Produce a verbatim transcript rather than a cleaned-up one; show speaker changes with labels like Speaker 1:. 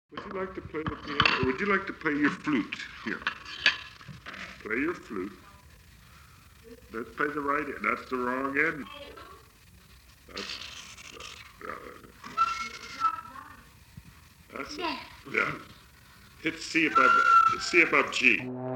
Speaker 1: Would you like to play the piano, or would you like to play your flute? Here. Play your flute. Let's play the right end. That's the wrong end. That's, uh, that's it. Yeah. Hit C above, C above G.